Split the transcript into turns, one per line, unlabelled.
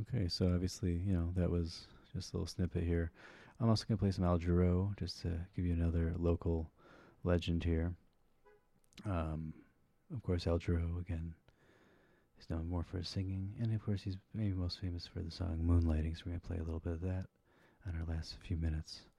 Okay, so obviously, that was just a little snippet here. I'm also going to play some Al Jarreau just to give you another local legend here. Um, of course, Al Jarreau, again, is known more for his singing, and of course, he's maybe most famous for the song Moonlighting, so we're going to play a little bit of that in our last few minutes.